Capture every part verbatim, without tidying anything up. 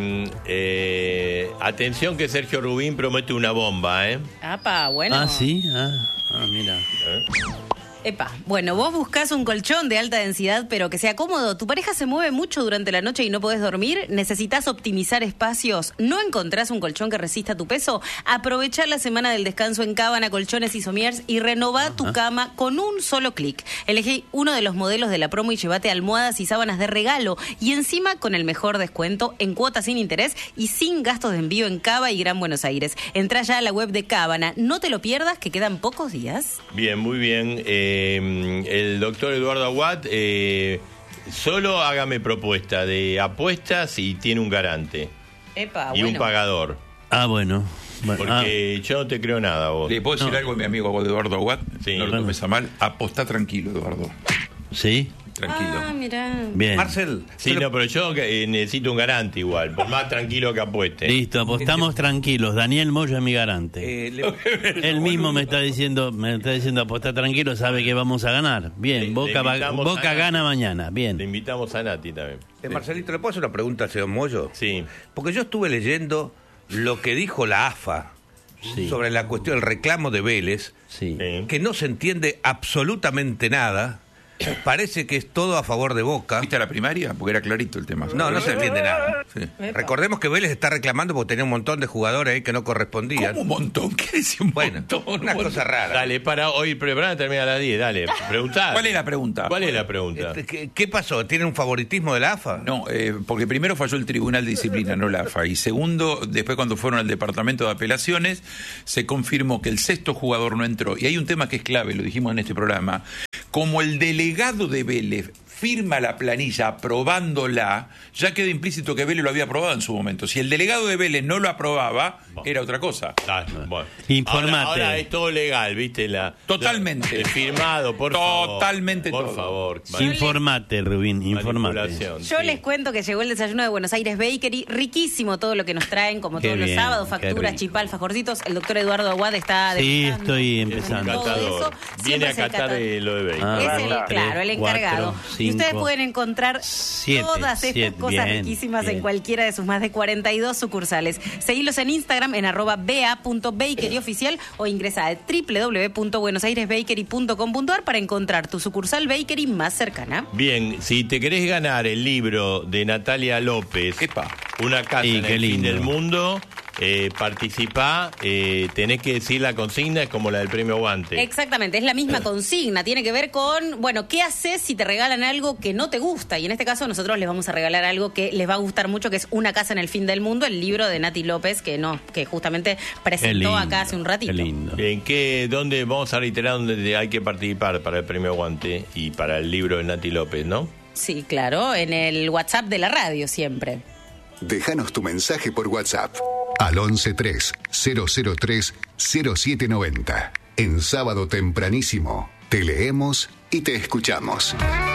Eh, atención que Sergio Rubín promete una bomba, ¿eh? Apa, bueno. Ah, sí, ah, ah mira. ¿Eh? Epa, bueno, vos buscás un colchón de alta densidad, pero que sea cómodo. ¿Tu pareja se mueve mucho durante la noche y no podés dormir? ¿Necesitas optimizar espacios? ¿No encontrás un colchón que resista tu peso? Aprovechá la semana del descanso en Cábana Colchones y Somiers y renová Ajá. tu cama con un solo clic. Elegí uno de los modelos de la promo y llévate almohadas y sábanas de regalo. Y encima con el mejor descuento en cuotas sin interés y sin gastos de envío en Cava y Gran Buenos Aires. Entrá ya a la web de Cábana. No te lo pierdas, que quedan pocos días. Bien, muy bien. Eh... Eh, el doctor Eduardo Aguad, eh, solo hágame propuesta de apuestas y tiene un garante. Epa, y bueno. un pagador. Ah, bueno. bueno Porque ah. yo no te creo nada, vos. ¿Le puedo decir no. algo a mi amigo Eduardo Aguad? Sí. No lo tomes a mal. Apostá tranquilo, Eduardo. ¿Sí? Tranquilo. Ah, mirá. Bien. Marcel. Sí, no, pero yo eh, necesito un garante igual, por más tranquilo que apueste. Listo, apostamos tranquilos. Daniel Moya es mi garante. Eh, le- Él mismo me está diciendo, me está diciendo apostar tranquilo, sabe que vamos a ganar. Bien, Le- Boca, le va- invitamos Boca a- gana mañana. Le Bien. invitamos a Nati también. eh, Marcelito, ¿le puedo hacer una pregunta al señor Moyo? Sí. Porque yo estuve leyendo lo que dijo la A F A Sí. sobre la cuestión del reclamo de Vélez, Sí. Sí. que no se entiende absolutamente nada. Parece que es todo a favor de Boca. ¿Viste la primaria? Porque era clarito el tema. No, no se entiende nada. Sí. Recordemos que Vélez está reclamando porque tenía un montón de jugadores ahí que no correspondían. ¿Cómo un montón? ¿Qué decía un Bueno, montón? una Un cosa montón. rara. Dale, para hoy, prepará, termina a las diez, dale, preguntá. ¿Cuál es la pregunta? ¿Cuál es la pregunta? Este, ¿Qué, qué pasó? ¿Tiene un favoritismo de la A F A? No, eh, porque primero falló el Tribunal de Disciplina, no la A F A. Y segundo, después cuando fueron al Departamento de Apelaciones, se confirmó que el sexto jugador no entró. Y hay un tema que es clave, lo dijimos en este programa. Como el delegado de Vélez firma la planilla aprobándola, ya queda implícito que Vélez lo había aprobado en su momento. Si el delegado de Vélez no lo aprobaba, era otra cosa. Ah, bueno. Informate. Ahora, ahora es todo legal, ¿viste? La, Totalmente. la- el firmado, por favor. Totalmente Por todo. favor. Informate, Rubín, informate. Manipulación, Yo sí. les cuento que llegó el desayuno de Buenos Aires Bakery, riquísimo todo lo que nos traen, como Qué todos bien, los sábados, qué facturas, rico. chipal, fajorcitos. El doctor Eduardo Aguad está Sí, degustando estoy Es un empezando. todo catador. eso. Viene Siempre a es el catar catador. eh, lo de Bacon. Ah, Es el, tres, claro, el cuatro, encargado. y ustedes cinco, pueden encontrar siete, todas estas siete, cosas bien, riquísimas bien. en cualquiera de sus más de cuarenta y dos sucursales. Seguilos en Instagram en arroba ba punto bakery oficial o ingresa a doble u doble u doble u punto buenos aires bakery punto com punto a r para encontrar tu sucursal bakery más cercana. Bien, si te querés ganar el libro de Natalia López, Epa. Una casa Sí, en qué el fin lindo. del mundo, eh, participá, eh, tenés que decir la consigna, es como la del premio Guante. Exactamente, es la misma consigna, tiene que ver con, bueno, ¿qué haces si te regalan algo que no te gusta? Y en este caso nosotros les vamos a regalar algo que les va a gustar mucho, que es Una casa en el fin del mundo, el libro de Nati López, que no, que justamente Qué presentó lindo, acá hace un ratito. Qué lindo. ¿En qué, dónde, vamos a reiterar dónde hay que participar para el premio Guante y para el libro de Nati López, ¿no? Sí, claro, en el WhatsApp de la radio siempre. Déjanos tu mensaje por WhatsApp al once tres cero cero tres cero siete noventa. En sábado tempranísimo te leemos y te escuchamos.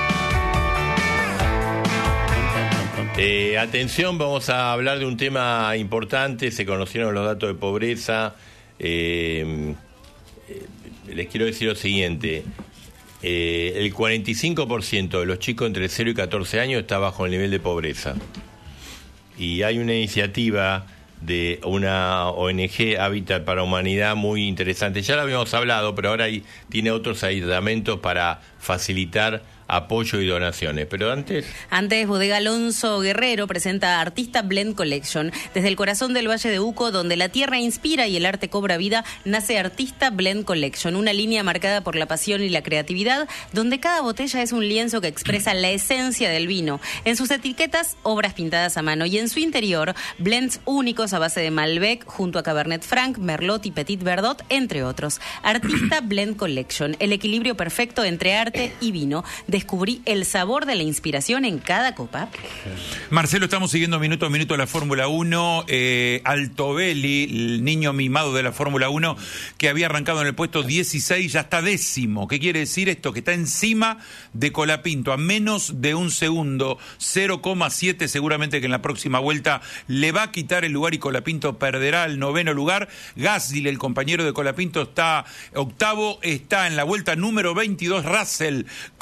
Eh, atención, vamos a hablar de un tema importante. Se conocieron los datos de pobreza. Eh, eh, les quiero decir lo siguiente. Eh, el cuarenta y cinco por ciento de los chicos entre cero y catorce años está bajo el nivel de pobreza. Y hay una iniciativa de una O N G, Hábitat para Humanidad, muy interesante. Ya lo habíamos hablado, pero ahora hay, tiene otros ayuntamientos para facilitar apoyo y donaciones. Pero antes... Antes, Bodega Alonso Guerrero presenta Artista Blend Collection. Desde el corazón del Valle de Uco, donde la tierra inspira y el arte cobra vida, nace Artista Blend Collection, una línea marcada por la pasión y la creatividad, donde cada botella es un lienzo que expresa la esencia del vino. En sus etiquetas, obras pintadas a mano, y en su interior, blends únicos a base de Malbec, junto a Cabernet Franc, Merlot y Petit Verdot, entre otros. Artista Blend Collection, el equilibrio perfecto entre arte y vino. Descubrí el sabor de la inspiración en cada copa. Marcelo, estamos siguiendo minuto a minuto la Fórmula uno. Eh, Altobelli, el niño mimado de la Fórmula uno, que había arrancado en el puesto dieciséis, ya está décimo. ¿Qué quiere decir esto? Que está encima de Colapinto, a menos de un segundo, cero coma siete, seguramente que en la próxima vuelta le va a quitar el lugar y Colapinto perderá el noveno lugar. Gasly, el compañero de Colapinto, está octavo, está en la vuelta número veintidós, Russell con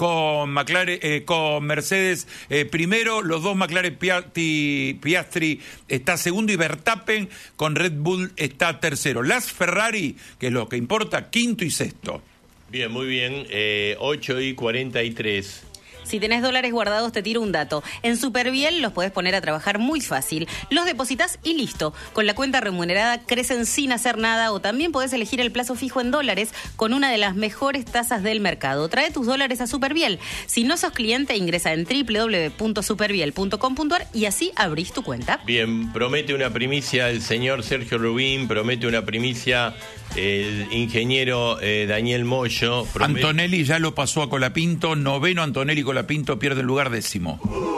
con McLaren, eh, con Mercedes eh, primero, los dos McLaren Piastri, Piastri está segundo y Verstappen con Red Bull está tercero. Las Ferrari, que es lo que importa, quinto y sexto. Bien, muy bien. Eh, ocho y cuarenta y tres. Si tenés dólares guardados, te tiro un dato. En Superviel los podés poner a trabajar muy fácil. Los depositas y listo. Con la cuenta remunerada crecen sin hacer nada, o también podés elegir el plazo fijo en dólares con una de las mejores tasas del mercado. Trae tus dólares a Superviel. Si no sos cliente, ingresa en doble u doble u doble u punto superviel punto com punto a r y así abrís tu cuenta. Bien, promete una primicia el señor Sergio Rubín, promete una primicia el ingeniero eh, Daniel Moyo. Promete... Antonelli ya lo pasó a Colapinto, noveno Antonelli Colapinto pierde el lugar décimo.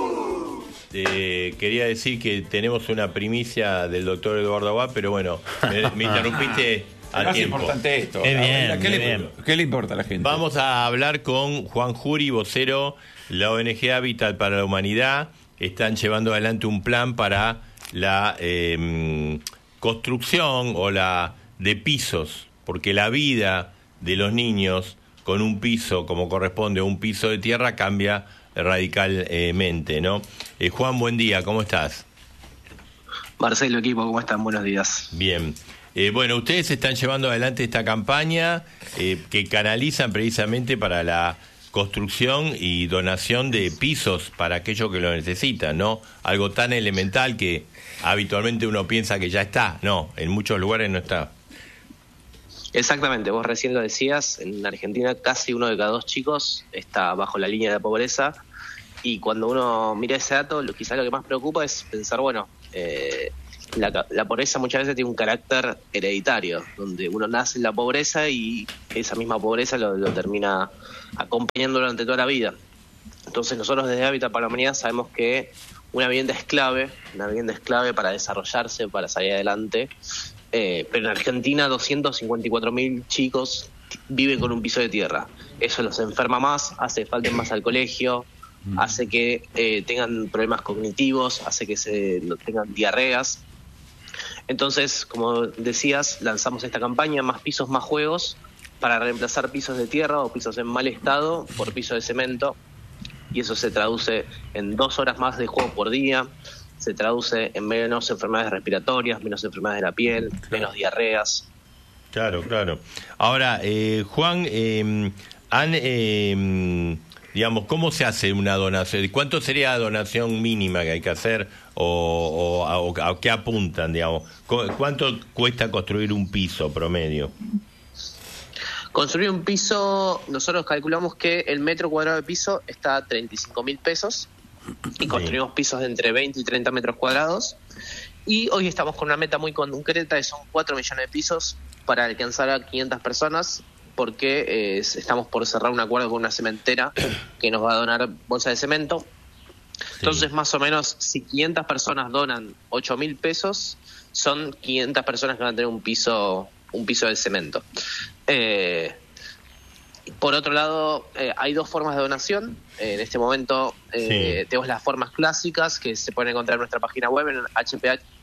Eh, quería decir que tenemos una primicia del doctor Eduardo Abad, pero bueno, me, me interrumpiste a tiempo. Es importante esto. Qué bien, ¿Qué, qué le, bien. ¿Qué le importa a la gente? Vamos a hablar con Juan Jury, vocero, la O N G Hábitat para la Humanidad. Están llevando adelante un plan para la eh, construcción o la de pisos, porque la vida de los niños con un piso, como corresponde a un piso de tierra, cambia radicalmente, ¿no? Eh, Juan, buen día, ¿cómo estás? Marcelo, equipo, ¿cómo están? Buenos días. Bien. Eh, bueno, ustedes están llevando adelante esta campaña eh, que canalizan precisamente para la construcción y donación de pisos para aquellos que lo necesitan, ¿no? Algo tan elemental que habitualmente uno piensa que ya está. No, en muchos lugares no está. Exactamente, vos recién lo decías, en Argentina casi uno de cada dos chicos está bajo la línea de pobreza, y cuando uno mira ese dato, lo, quizás lo que más preocupa es pensar, bueno, eh, la, la pobreza muchas veces tiene un carácter hereditario, donde uno nace en la pobreza y esa misma pobreza lo, lo termina acompañando durante toda la vida. Entonces nosotros desde Hábitat para la Humanidad sabemos que una vivienda es clave, una vivienda es clave para desarrollarse, para salir adelante. Eh, pero en Argentina doscientos cincuenta y cuatro mil chicos viven con un piso de tierra. Eso los enferma más, hace que falten más al colegio, mm. hace que eh, tengan problemas cognitivos, hace que se tengan diarreas. Entonces, como decías, lanzamos esta campaña, Más Pisos, Más Juegos, para reemplazar pisos de tierra o pisos en mal estado por pisos de cemento, y eso se traduce en dos horas más de juego por día, se traduce en menos enfermedades respiratorias, menos enfermedades de la piel, claro. menos diarreas. Claro, claro. Ahora, eh, Juan, eh, han, eh, digamos, ¿cómo se hace una donación? ¿Cuánto sería la donación mínima que hay que hacer o, o, o a qué apuntan, digamos? ¿Cuánto cuesta construir un piso promedio? Construir un piso, nosotros calculamos que el metro cuadrado de piso está a treinta y cinco mil pesos. Y construimos pisos de entre veinte y treinta metros cuadrados, y hoy estamos con una meta muy concreta, que son cuatro millones de pisos para alcanzar a quinientas personas, porque eh, estamos por cerrar un acuerdo con una cementera que nos va a donar bolsa de cemento. Entonces, sí. más o menos, si quinientas personas donan ocho mil pesos, son quinientas personas que van a tener un piso un piso de cemento. Eh, Por otro lado, eh, hay dos formas de donación. Eh, en este momento eh, sí. tenemos las formas clásicas que se pueden encontrar en nuestra página web en h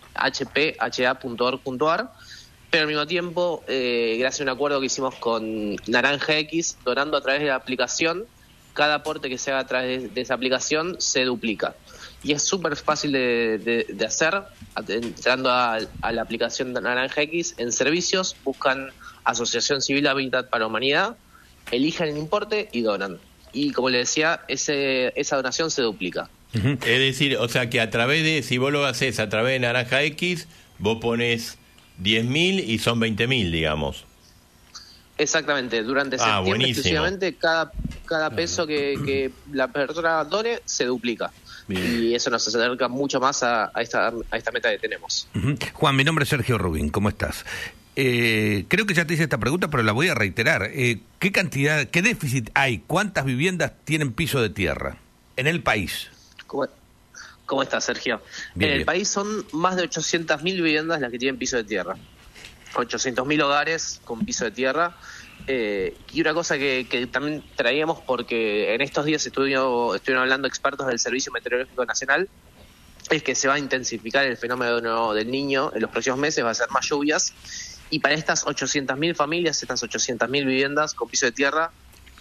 p h a punto org punto a r, pero al mismo tiempo, eh, gracias a un acuerdo que hicimos con Naranja X, donando a través de la aplicación, cada aporte que se haga a través de, de esa aplicación se duplica. Y es súper fácil de, de, de hacer, entrando a, a la aplicación de Naranja X, en servicios, buscan Asociación Civil Hábitat para la Humanidad, elijan el importe y donan. Y como le decía, ese, esa donación se duplica. Uh-huh. Es decir, o sea que a través de, si vos lo haces a través de Naranja X, vos pones diez mil y son veinte mil, digamos. Exactamente, durante ah, septiembre buenísimo. exclusivamente cada, cada peso que, que la persona done se duplica. Bien. Y eso nos acerca mucho más a, a, esta, a esta meta que tenemos. Uh-huh. Juan, mi nombre es Sergio Rubín, ¿cómo estás? Eh, creo que ya te hice esta pregunta, pero la voy a reiterar. Eh, ¿Qué cantidad, qué déficit hay? ¿Cuántas viviendas tienen piso de tierra en el país? ¿Cómo, cómo estás, Sergio? Bien, en el bien. país son más de ochocientas mil viviendas las que tienen piso de tierra. ochocientos mil hogares con piso de tierra. Eh, y una cosa que, que también traíamos, porque en estos días estudio, estuvieron hablando expertos del Servicio Meteorológico Nacional, es que se va a intensificar el fenómeno del Niño en los próximos meses, va a ser más lluvias. Y para estas ochocientas mil familias, estas ochocientas mil viviendas con piso de tierra,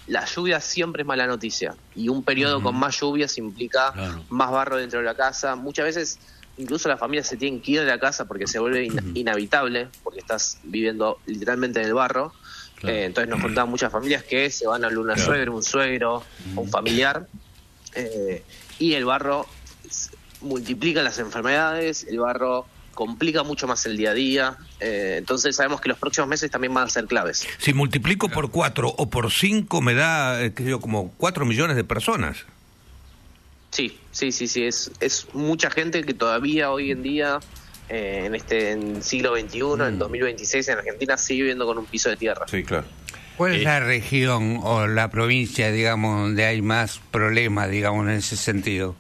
la lluvia siempre es mala noticia. Y un periodo uh-huh. con más lluvias implica claro. más barro dentro de la casa. Muchas veces, incluso las familias se tienen que ir de la casa porque se vuelve in- uh-huh. inhabitable, porque estás viviendo literalmente en el barro. Claro. Eh, entonces nos contaban muchas familias que se van a una claro. suegra, un suegro, uh-huh. un familiar. Eh, y el barro multiplica las enfermedades, el barro complica mucho más el día a día, eh, entonces sabemos que los próximos meses también van a ser claves. Si multiplico por cuatro o por cinco me da, eh, yo, como cuatro millones de personas. Sí, sí, sí, sí, es, es mucha gente que todavía hoy en día, eh, en este en siglo veintiuno, mm. en dos mil veintiséis, en Argentina sigue viviendo con un piso de tierra. Sí, claro. ¿Cuál es la región o la provincia, digamos, donde hay más problemas, digamos, en ese sentido?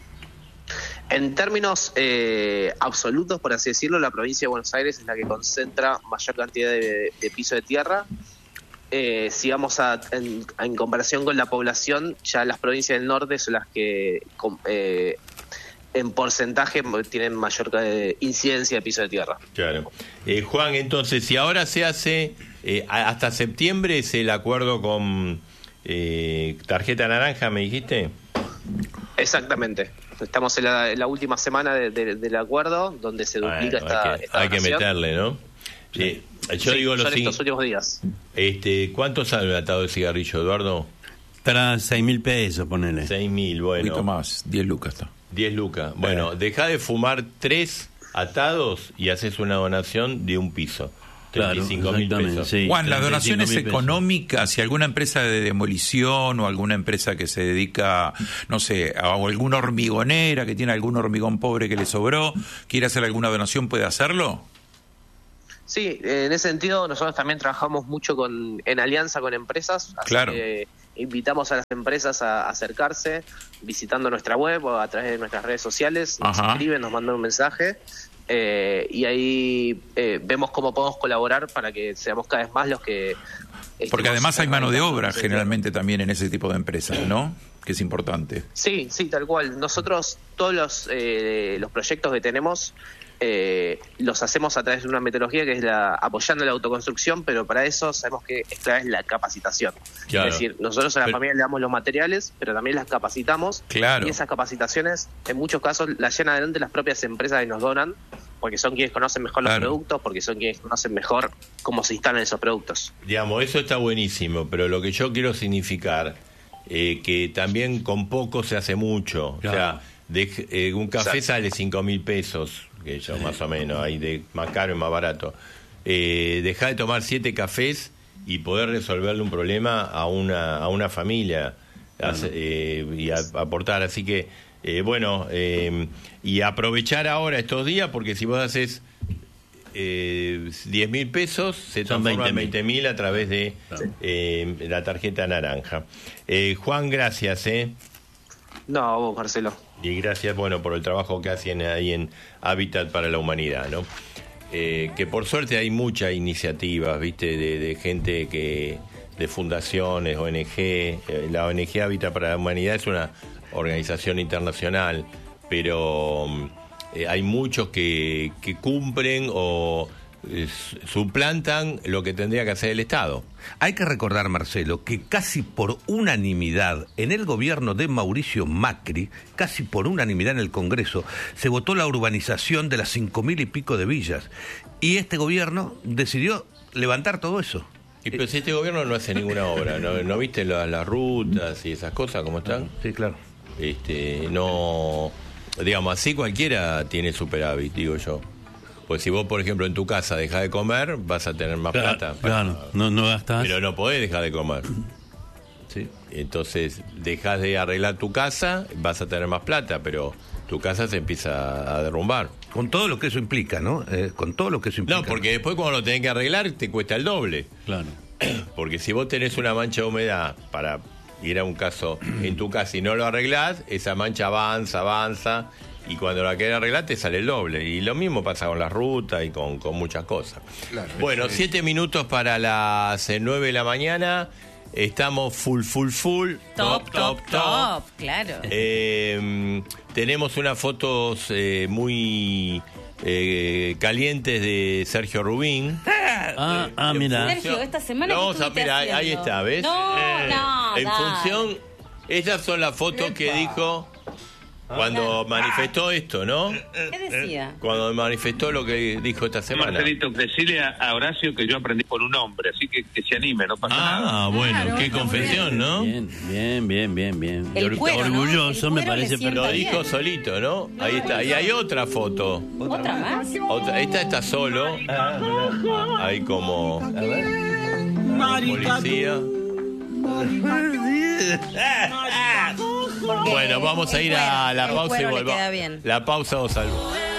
En términos eh, absolutos, por así decirlo, la provincia de Buenos Aires es la que concentra mayor cantidad de, de piso de tierra. Eh, si vamos a, en, en comparación con la población, ya las provincias del norte son las que eh, en porcentaje tienen mayor eh, incidencia de piso de tierra. Claro. Eh, Juan, entonces, si ahora se hace, eh, hasta septiembre es el acuerdo con eh, tarjeta naranja, ¿me dijiste? Exactamente. Estamos en la, en la última semana de, de, del acuerdo, donde se duplica bueno, esta, hay que, esta hay que meterle, ¿no? Sí. Eh, yo sí, digo los son estos últimos días. Este, ¿cuánto sale el atado de cigarrillo, Eduardo? Para seis mil pesos, ponele. Seis mil, bueno. Un poquito más, diez lucas está. Diez lucas. Bueno, eh. deja de fumar tres atados y haces una donación de un piso. Claro, treinta y cinco mil pesos. Sí, Juan, las donaciones económicas, si alguna empresa de demolición o alguna empresa que se dedica, no sé, a alguna hormigonera que tiene algún hormigón pobre que le sobró, quiere hacer alguna donación, ¿puede hacerlo? Sí, en ese sentido nosotros también trabajamos mucho con en alianza con empresas, así claro. que invitamos a las empresas a acercarse visitando nuestra web o a través de nuestras redes sociales, nos Ajá. escriben, nos mandan un mensaje. Eh, y ahí eh, vemos cómo podemos colaborar para que seamos cada vez más los que... Porque además hay mano de obra generalmente también en ese tipo de empresas, ¿no? Que es importante. Sí, sí, tal cual. Nosotros todos los, eh, los proyectos que tenemos eh, los hacemos a través de una metodología que es la apoyando la autoconstrucción, pero para eso sabemos que es clave la capacitación. Claro. Es decir, nosotros a la pero, familia le damos los materiales, pero también las capacitamos. Claro. Y esas capacitaciones, en muchos casos, las llenan adelante las propias empresas que nos donan, porque son quienes conocen mejor los claro. productos, porque son quienes conocen mejor cómo se instalan esos productos. Digamos, eso está buenísimo, pero lo que yo quiero significar, eh, que también con poco se hace mucho. Claro. O sea, de, eh, un café Exacto. sale cinco mil pesos, que yo sí. más o menos, hay de más caro y más barato. Eh, deja de tomar siete cafés y poder resolverle un problema a una, a una familia claro. hace, eh, y a, aportar, así que Eh, bueno, eh, y aprovechar ahora estos días, porque si vos haces eh, diez mil pesos, se transforman veinte mil a través de eh, la tarjeta naranja. Eh, Juan, gracias. ¿eh? No, a vos, Marcelo. Y gracias, bueno, por el trabajo que hacen ahí en Hábitat para la Humanidad, ¿no? Eh, que por suerte hay muchas iniciativas, ¿viste? De, de gente que... de fundaciones, O N G. Eh, la O N G Hábitat para la Humanidad es una organización internacional, pero eh, hay muchos que, que cumplen o eh, suplantan lo que tendría que hacer el Estado. Hay que recordar, Marcelo, que casi por unanimidad en el gobierno de Mauricio Macri, casi por unanimidad en el Congreso, se votó la urbanización de las cinco mil y pico de villas, y este gobierno decidió levantar todo eso. Y pero si este gobierno no hace ninguna obra, ¿no, no viste las, las rutas y esas cosas cómo están? Sí, claro. Este, no, digamos, así cualquiera tiene superávit, digo yo. Pues si vos, por ejemplo, en tu casa dejás de comer, vas a tener más claro, plata. Claro, para, no, no gastás. Pero no podés dejar de comer. Sí. Entonces, dejás de arreglar tu casa, vas a tener más plata, pero tu casa se empieza a derrumbar. Con todo lo que eso implica, ¿no? Eh, con todo lo que eso implica. No, porque después cuando lo tenés que arreglar te cuesta el doble. Claro. Porque si vos tenés una mancha de humedad, para ir a un caso, en tu casa y no lo arreglás, esa mancha avanza, avanza, y cuando la querés arreglar te sale el doble. Y lo mismo pasa con las rutas y con, con muchas cosas. Claro, bueno, sí. siete minutos para las nueve de la mañana. Estamos full, full, full. Top, top, top, top. Claro. Eh, tenemos unas fotos eh, muy eh, calientes de Sergio Rubín. nada. Ah, ah, mira. Sergio, esta semana. No, ¿qué vamos a, estuviste mira, ahí, ahí haciendo? está, ¿ves? No, Eh, no. En dale. función, esas son las fotos que dijo cuando manifestó esto, ¿no? ¿Qué decía? Cuando manifestó lo que dijo esta semana. Marcelito, decirle a, a Horacio que yo aprendí con un hombre, así que que se anime, no pasa nada. Ah, bueno, Claro, qué está confesión, ¿no? Bien, bien, bien, bien, bien. El Yo cuero, ¿no? orgulloso, El me cuero le parece sienta Lo perfecto. dijo bien. solito, ¿no? Ahí está. Y hay otra foto. ¿Otra más? Otra, esta está solo. Ahí como policía. Bueno, vamos a ir a la El pausa y cuero le queda volvamos. bien. La pausa, vamos al...